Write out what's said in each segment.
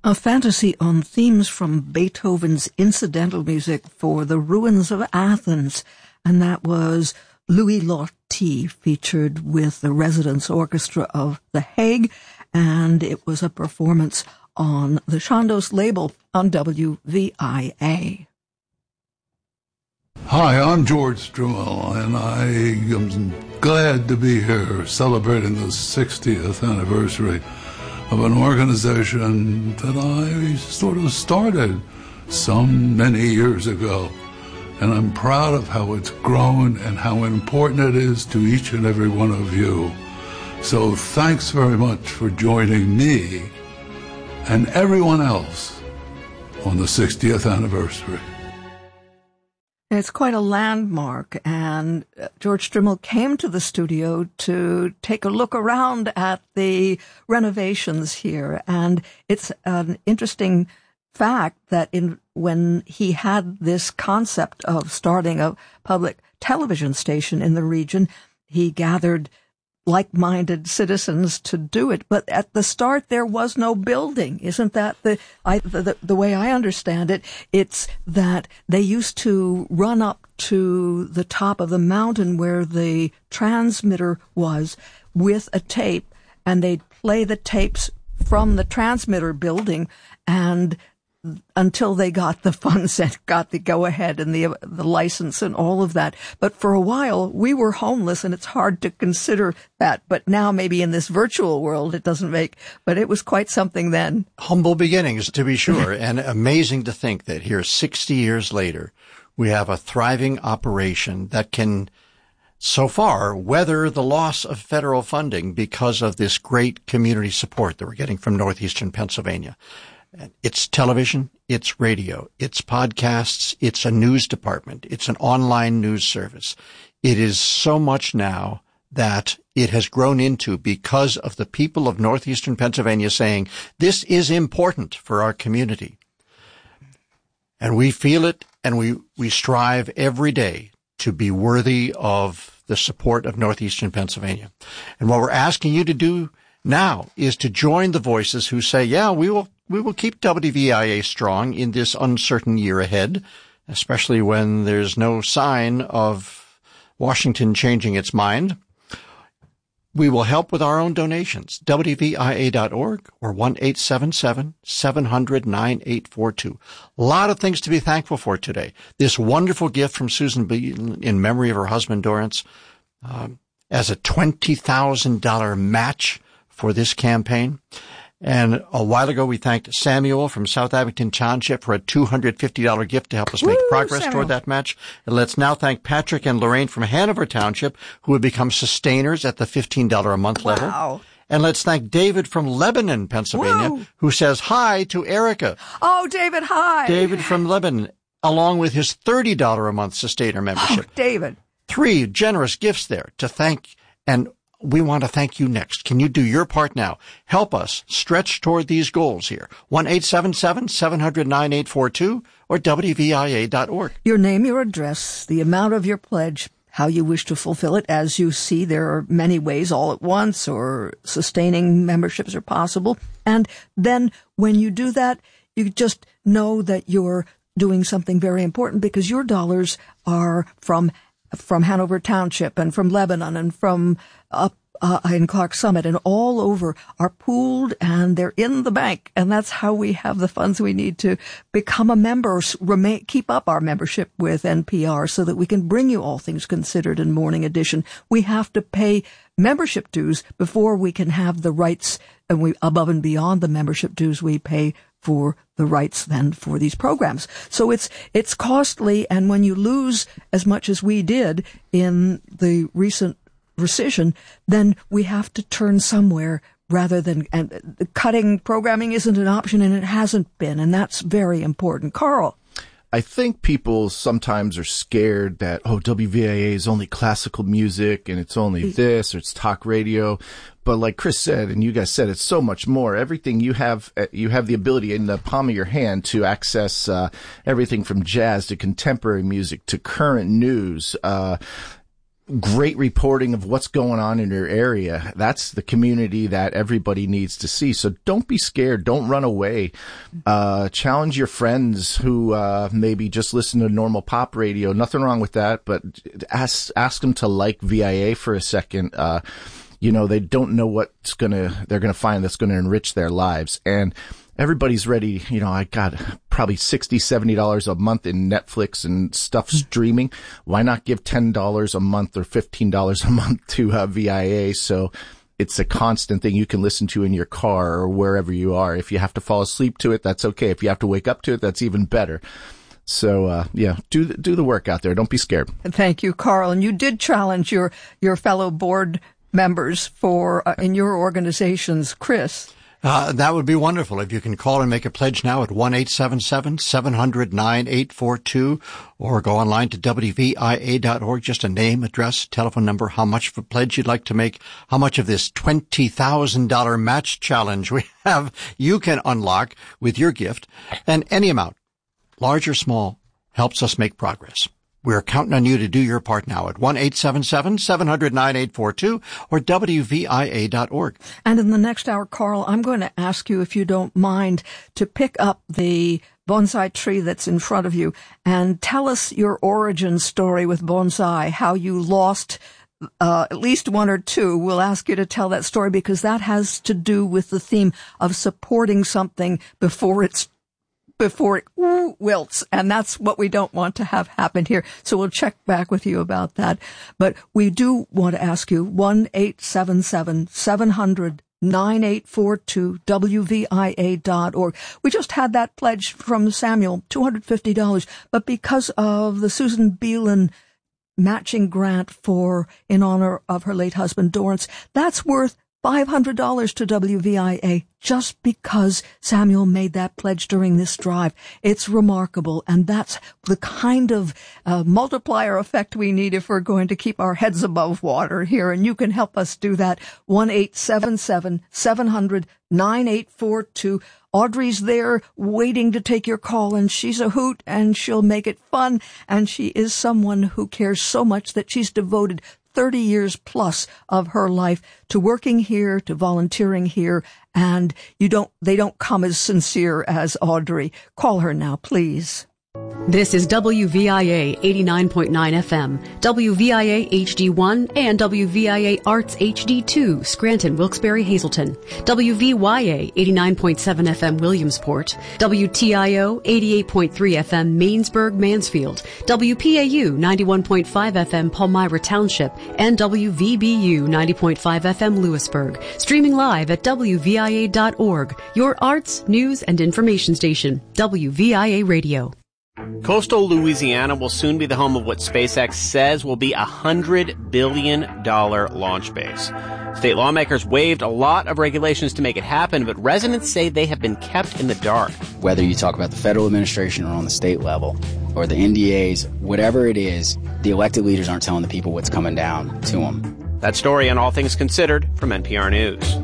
A fantasy on themes from Beethoven's incidental music for the ruins of Athens, and that was Louis Lortie featured with the Residence Orchestra of The Hague, and it was a performance on the Chandos label on WVIA. Hi, I'm George Strummel, and I am glad to be here celebrating the 60th anniversary of an organization that I sort of started some many years ago. And I'm proud of how it's grown and how important it is to each and every one of you. So thanks very much for joining me and everyone else on the 60th anniversary. It's quite a landmark, and George Strummel came to the studio to take a look around at the renovations here, and it's an interesting fact that when he had this concept of starting a public television station in the region, he gathered like-minded citizens to do it. But at the start, there was no building. Isn't that the way I understand it? It's that they used to run up to the top of the mountain where the transmitter was with a tape, and they'd play the tapes from the transmitter building, and until they got the funds and got the go-ahead and the license and all of that. But for a while, we were homeless, and it's hard to consider that. But now maybe in this virtual world, it doesn't make, but it was quite something then. Humble beginnings, to be sure, and amazing to think that here 60 years later, we have a thriving operation that can, so far, weather the loss of federal funding because of this great community support that we're getting from northeastern Pennsylvania. It's television, it's radio, it's podcasts, it's a news department, it's an online news service. It is so much now that it has grown into because of the people of northeastern Pennsylvania saying, this is important for our community. And we feel it, and we strive every day to be worthy of the support of northeastern Pennsylvania. And what we're asking you to do now is to join the voices who say, yeah, we will keep WVIA strong in this uncertain year ahead, especially when there's no sign of Washington changing its mind. We will help with our own donations, WVIA.org or 1-877-700-9842. A lot of things to be thankful for today. This wonderful gift from Susan B. in memory of her husband, Dorrance, as a $20,000 match for this campaign. And a while ago, we thanked Samuel from South Abington Township for a $250 gift to help us make progress toward that match. And let's now thank Patrick and Lorraine from Hanover Township, who have become sustainers at the $15 a month level. And let's thank David from Lebanon, Pennsylvania, who says hi to Erica. Oh, David, hi. David from Lebanon, along with his $30 a month sustainer membership. Oh, David. 3 generous gifts there to thank, and we want to thank you next. Can you do your part now? Help us stretch toward these goals here. 1-877-700-9842 or WVIA.org. Your name, your address, the amount of your pledge, how you wish to fulfill it. As you see, there are many ways, all at once, or sustaining memberships are possible. And then when you do that, you just know that you're doing something very important, because your dollars are from Hanover Township and from Lebanon and from up in Clark Summit and all over are pooled, and they're in the bank. And that's how we have the funds we need to become a member, keep up our membership with NPR so that we can bring you All Things Considered in Morning Edition. We have to pay membership dues before we can have the rights, and we above and beyond the membership dues we pay for the rights then for these programs. So it's costly, and when you lose as much as we did in the recent rescission, then we have to turn somewhere rather than, and cutting programming isn't an option, and it hasn't been, and that's very important. Carl. I think people sometimes are scared that, WVIA is only classical music and it's only this, or it's talk radio. But like Chris said, and you guys said, it's so much more. Everything you have the ability in the palm of your hand to access everything from jazz to contemporary music to current news. great reporting of what's going on in your area. That's the community that everybody needs to see. So don't be scared. Don't run away. Challenge your friends who maybe just listen to normal pop radio. Nothing wrong with that, but ask them to like VIA for a second. They don't know what they're gonna find that's gonna enrich their lives. And everybody's ready. I got probably $60, $70 a month in Netflix and stuff streaming. Why not give $10 a month or $15 a month to VIA? So it's a constant thing you can listen to in your car or wherever you are. If you have to fall asleep to it, that's okay. If you have to wake up to it, that's even better. So, do the work out there. Don't be scared. Thank you, Carl. And you did challenge your fellow board members for in your organizations. Chris? That would be wonderful. If you can call and make a pledge now at 1-877-700-9842 or go online to WVIA.org. Just a name, address, telephone number, how much of a pledge you'd like to make, how much of this $20,000 match challenge we have you can unlock with your gift. And any amount, large or small, helps us make progress. We're counting on you to do your part now at 1-877-700-9842 or WVIA.org. And in the next hour, Carl, I'm going to ask you, if you don't mind, to pick up the bonsai tree that's in front of you and tell us your origin story with bonsai, how you lost at least one or two. We'll ask you to tell that story because that has to do with the theme of supporting something before it wilts, and that's what we don't want to have happen here. So we'll check back with you about that. But we do want to ask you, 1-877-700-9842, WVIA.org. We just had that pledge from Samuel, $250, but because of the Susan Beelan matching grant in honor of her late husband, Dorrance, that's worth $500 to WVIA just because Samuel made that pledge during this drive. It's remarkable, and that's the kind of multiplier effect we need if we're going to keep our heads above water here, and you can help us do that. 1-877-700-9842. Audrey's there waiting to take your call, and she's a hoot, and she'll make it fun, and she is someone who cares so much that she's devoted 30 years plus of her life to working here, to volunteering here, and they don't come as sincere as Audrey. Call her now, please. This is WVIA 89.9 FM, WVIA HD1, and WVIA Arts HD2, Scranton, Wilkes-Barre, Hazleton, WVYA 89.7 FM, Williamsport, WTIO 88.3 FM, Mainsburg, Mansfield, WPAU 91.5 FM, Palmyra Township, and WVBU 90.5 FM, Lewisburg. Streaming live at WVIA.org, your arts, news, and information station, WVIA Radio. Coastal Louisiana will soon be the home of what SpaceX says will be a $100 billion launch base. State lawmakers waived a lot of regulations to make it happen, but residents say they have been kept in the dark. Whether you talk about the federal administration or on the state level, or the NDAs, whatever it is, the elected leaders aren't telling the people what's coming down to them. That story on All Things Considered from NPR News.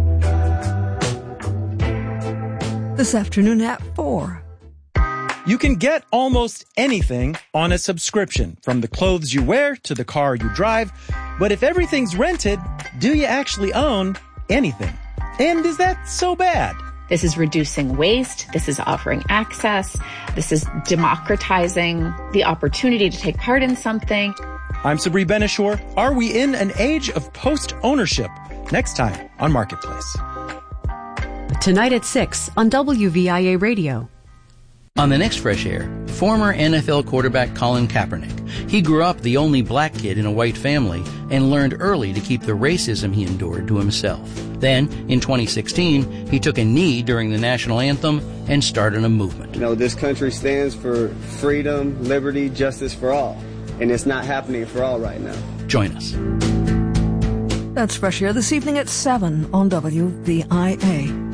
This afternoon at 4. You can get almost anything on a subscription, from the clothes you wear to the car you drive. But if everything's rented, do you actually own anything? And is that so bad? This is reducing waste. This is offering access. This is democratizing the opportunity to take part in something. I'm Sabri Benishore. Are we in an age of post-ownership? Next time on Marketplace. Tonight at 6 on WVIA Radio. On the next Fresh Air, former NFL quarterback Colin Kaepernick. He grew up the only black kid in a white family and learned early to keep the racism he endured to himself. Then, in 2016, he took a knee during the national anthem and started a movement. This country stands for freedom, liberty, justice for all. And it's not happening for all right now. Join us. That's Fresh Air this evening at 7 on WVIA.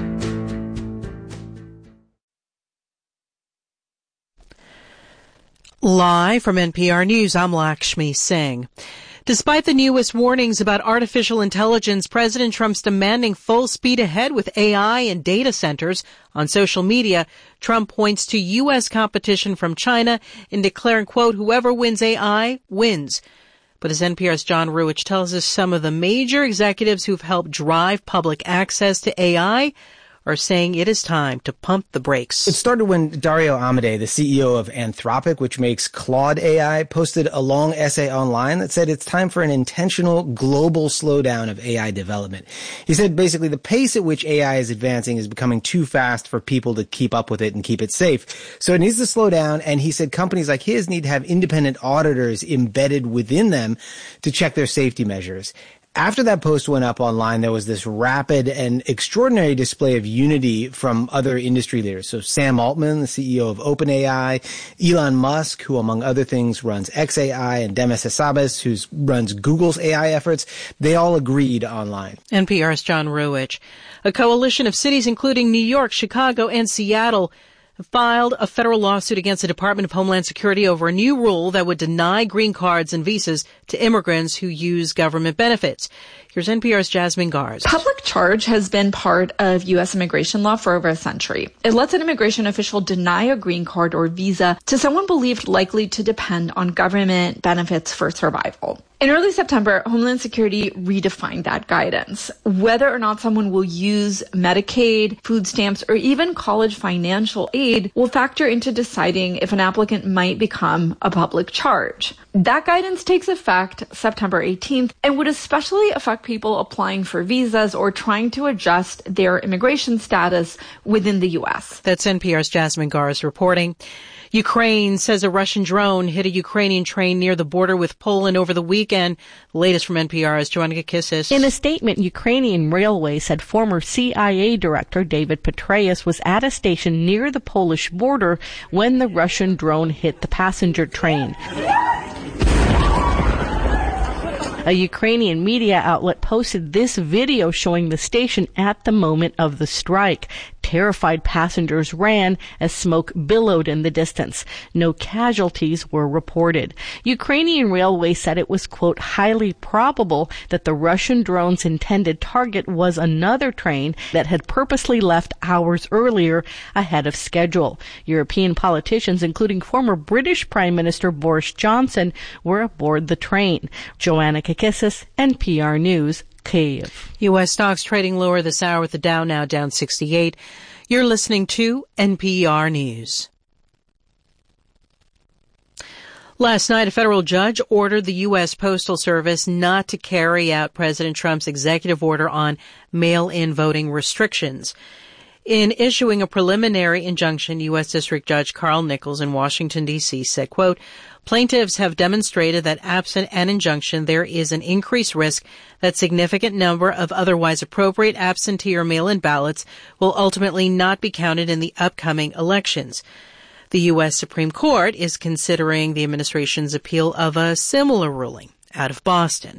Live from NPR News, I'm Lakshmi Singh. Despite the newest warnings about artificial intelligence, President Trump's demanding full speed ahead with AI and data centers on social media, Trump points to U.S. competition from China in declaring, quote, whoever wins AI wins. But as NPR's John Ruwitch tells us, some of the major executives who've helped drive public access to AI are saying it is time to pump the brakes. It started when Dario Amodei, the CEO of Anthropic, which makes Claude AI, posted a long essay online that said it's time for an intentional global slowdown of AI development. He said basically the pace at which AI is advancing is becoming too fast for people to keep up with it and keep it safe. So it needs to slow down, and he said companies like his need to have independent auditors embedded within them to check their safety measures. After that post went up online, there was this rapid and extraordinary display of unity from other industry leaders. So Sam Altman, the CEO of OpenAI, Elon Musk, who among other things runs xAI, and Demis Hassabis, who runs Google's AI efforts, they all agreed online. NPR's John Ruwitch. A coalition of cities, including New York, Chicago, and Seattle, filed a federal lawsuit against the Department of Homeland Security over a new rule that would deny green cards and visas to immigrants who use government benefits. Here's NPR's Jasmine Garz. Public charge has been part of U.S. immigration law for over a century. It lets an immigration official deny a green card or visa to someone believed likely to depend on government benefits for survival. In early September, Homeland Security redefined that guidance. Whether or not someone will use Medicaid, food stamps, or even college financial aid will factor into deciding if an applicant might become a public charge. That guidance takes effect September 18th and would especially affect people applying for visas or trying to adjust their immigration status within the U.S. That's NPR's Jasmine Garz reporting. Ukraine says a Russian drone hit a Ukrainian train near the border with Poland over the weekend. The latest from NPR's Joanna Kakissis. In a statement, Ukrainian Railways said former CIA Director David Petraeus was at a station near the Polish border when the Russian drone hit the passenger train. A Ukrainian media outlet posted this video showing the station at the moment of the strike. Terrified passengers ran as smoke billowed in the distance. No casualties were reported. Ukrainian Railways said it was, quote, highly probable that the Russian drone's intended target was another train that had purposely left hours earlier ahead of schedule. European politicians, including former British Prime Minister Boris Johnson, were aboard the train. Joanna Kakissis, NPR News, Kyiv. U.S. stocks trading lower this hour with the Dow now down 68. You're listening to NPR News. Last night, a federal judge ordered the U.S. Postal Service not to carry out President Trump's executive order on mail-in voting restrictions. In issuing a preliminary injunction, U.S. District Judge Carl Nichols in Washington, D.C. said, quote, plaintiffs have demonstrated that absent an injunction, there is an increased risk that significant number of otherwise appropriate absentee or mail-in ballots will ultimately not be counted in the upcoming elections. The U.S. Supreme Court is considering the administration's appeal of a similar ruling out of Boston.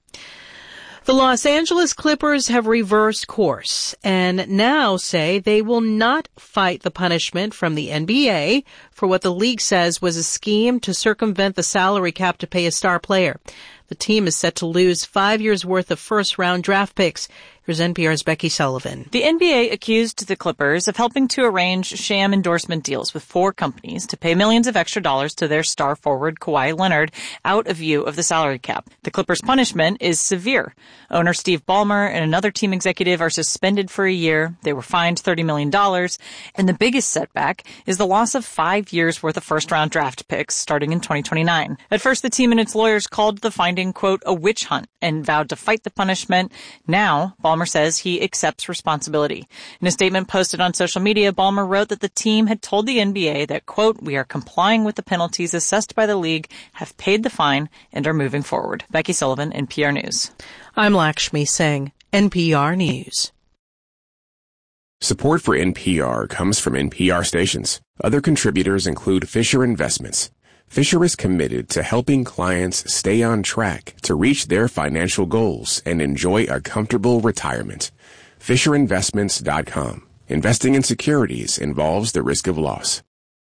The Los Angeles Clippers have reversed course and now say they will not fight the punishment from the NBA for what the league says was a scheme to circumvent the salary cap to pay a star player. The team is set to lose 5 years' worth of first-round draft picks. Here's NPR's Becky Sullivan. The NBA accused the Clippers of helping to arrange sham endorsement deals with 4 companies to pay millions of extra dollars to their star forward Kawhi Leonard out of view of the salary cap. The Clippers' punishment is severe. Owner Steve Ballmer and another team executive are suspended for a year. They were fined $30 million. And the biggest setback is the loss of 5 years' worth of first-round draft picks starting in 2029. At first, the team and its lawyers called the finding, quote, a witch hunt and vowed to fight the punishment. Now, Ballmer says he accepts responsibility. In a statement posted on social media, Ballmer wrote that the team had told the NBA that, quote, we are complying with the penalties assessed by the league, have paid the fine, and are moving forward. Becky Sullivan, NPR News. I'm Lakshmi Singh, NPR News. Support for NPR comes from NPR stations. Other contributors include Fisher Investments. Fisher is committed to helping clients stay on track to reach their financial goals and enjoy a comfortable retirement. FisherInvestments.com. Investing in securities involves the risk of loss.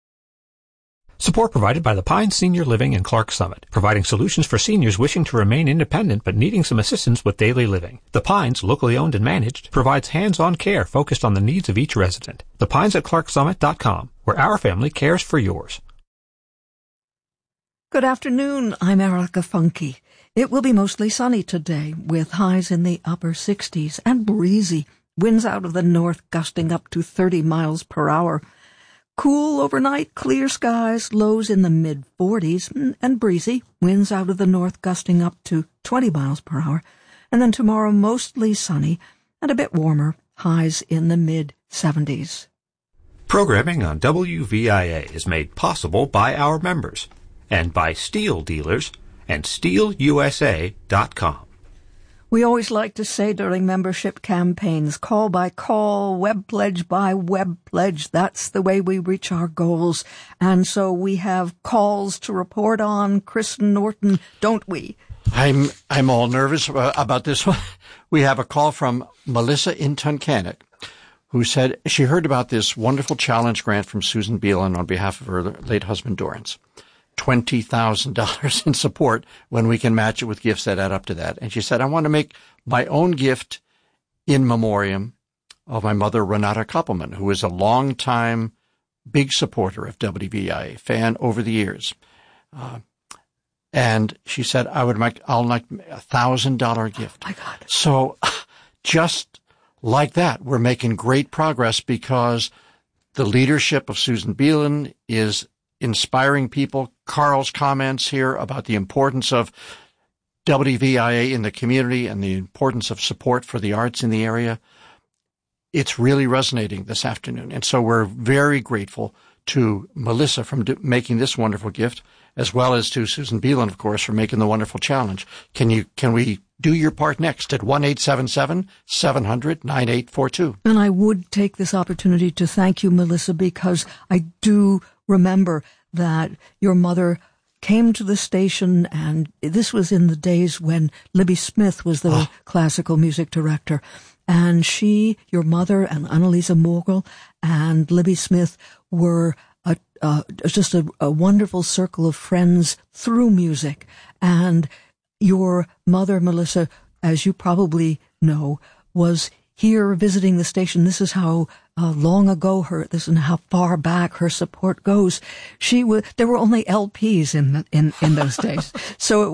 Support provided by the Pines Senior Living in Clark Summit, providing solutions for seniors wishing to remain independent but needing some assistance with daily living. The Pines, locally owned and managed, provides hands-on care focused on the needs of each resident. The Pines at ClarkSummit.com, where our family cares for yours. Good afternoon. I'm Erica Funke. It will be mostly sunny today, with highs in the upper 60s and breezy. Winds out of the north gusting up to 30 miles per hour. Cool overnight, clear skies, lows in the mid-40s, and breezy. Winds out of the north gusting up to 20 miles per hour. And then tomorrow, mostly sunny and a bit warmer, highs in the mid-70s. Programming on WVIA is made possible by our members and by Steel Dealers and SteelUSA.com. We always like to say during membership campaigns, call by call, web pledge by web pledge. That's the way we reach our goals. And so we have calls to report on, Chris Norton, don't we? I'm all nervous about this one. We have a call from Melissa in Tunkhannock, who said she heard about this wonderful challenge grant from Susan Beelan on behalf of her late husband, Dorrance. $20,000 in support when we can match it with gifts that add up to that. And she said, I want to make my own gift in memoriam of my mother, Renata Koppelman, who is a longtime big supporter of WVIA, fan over the years. And she said, I'll like $1,000 gift. Oh my God. So just like that, we're making great progress because the leadership of Susan Beelan is inspiring people. Carl's comments here about the importance of WVIA in the community and the importance of support for the arts in the area. It's really resonating this afternoon. And so we're very grateful to Melissa for making this wonderful gift, as well as to Susan Beelan, of course, for making the wonderful challenge. Can we do your part next at 1-877-700-9842? And I would take this opportunity to thank you, Melissa, because I do remember that your mother came to the station, and this was in the days when Libby Smith was the classical music director. And she, your mother, and Annalisa Morgul and Libby Smith were just a wonderful circle of friends through music. And your mother, Melissa, as you probably know, was here visiting the station. This is how long ago this and how far back her support goes. There were only LPs in those days. So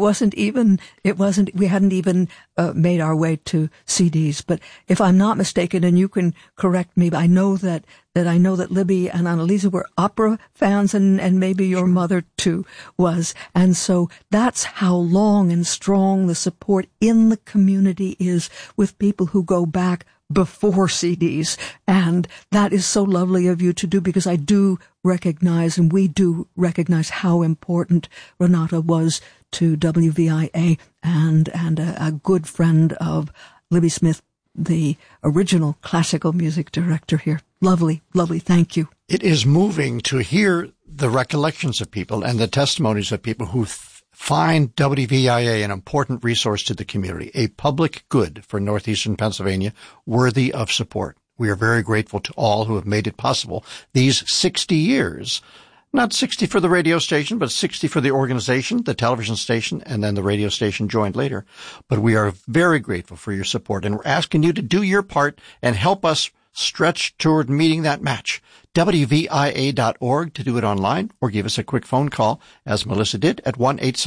we hadn't even made our way to CDs. But if I'm not mistaken, and you can correct me, but I know that Libby and Annalisa were opera fans, and maybe your mother too was. And so that's how long and strong the support in the community is with people who go back before CDs. And that is so lovely of you to do, because I do recognize, and we do recognize, how important Renata was to WVIA and a good friend of Libby Smith, the original classical music director here. Lovely, lovely. Thank you. It is moving to hear the recollections of people and the testimonies of people who find WVIA an important resource to the community, a public good for northeastern Pennsylvania, worthy of support. We are very grateful to all who have made it possible these 60 years. Not 60 for the radio station, but 60 for the organization, the television station, and then the radio station joined later. But we are very grateful for your support, and we're asking you to do your part and help us stretch toward meeting that match. WVIA.org to do it online, or give us a quick phone call, as Melissa did, at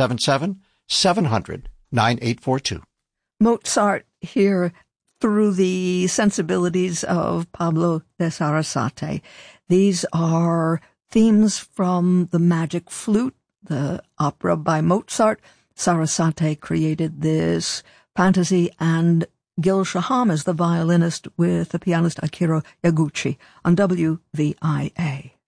1-877-700-9842. Mozart here through the sensibilities of Pablo de Sarasate. These are themes from The Magic Flute, the opera by Mozart. Sarasate created this fantasy, and Gil Shaham is the violinist with the pianist Akira Yaguchi on WVIA.